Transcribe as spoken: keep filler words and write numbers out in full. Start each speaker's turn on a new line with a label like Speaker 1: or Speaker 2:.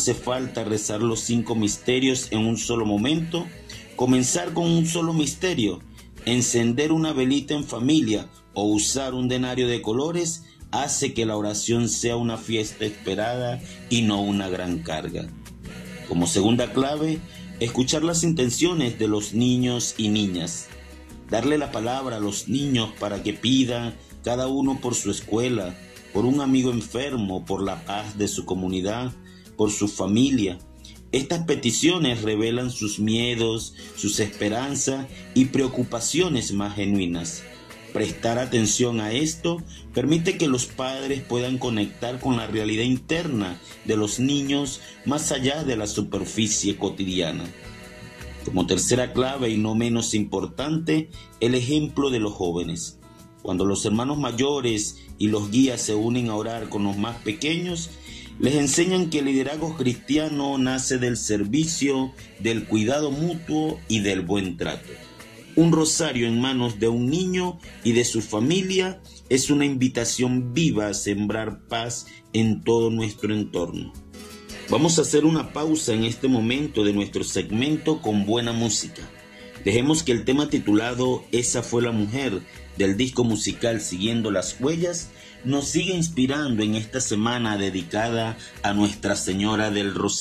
Speaker 1: hace falta rezar los cinco misterios en un solo momento, comenzar con un solo misterio, encender una velita en familia o usar un denario de colores hace que la oración sea una fiesta esperada y no una gran carga. Como segunda clave, escuchar las intenciones de los niños y niñas. Darle la palabra a los niños para que pidan, cada uno por su escuela, por un amigo enfermo, por la paz de su comunidad, por su familia. Estas peticiones revelan sus miedos, sus esperanzas y preocupaciones más genuinas. Prestar atención a esto permite que los padres puedan conectar con la realidad interna de los niños más allá de la superficie cotidiana. Como tercera clave y no menos importante, el ejemplo de los jóvenes. Cuando los hermanos mayores y los guías se unen a orar con los más pequeños, les enseñan que el liderazgo cristiano nace del servicio, del cuidado mutuo y del buen trato. Un rosario en manos de un niño y de su familia es una invitación viva a sembrar paz en todo nuestro entorno. Vamos a hacer una pausa en este momento de nuestro segmento con buena música. Dejemos que el tema titulado Esa fue la mujer del disco musical Siguiendo las Huellas nos siga inspirando en esta semana dedicada a Nuestra Señora del Rosario.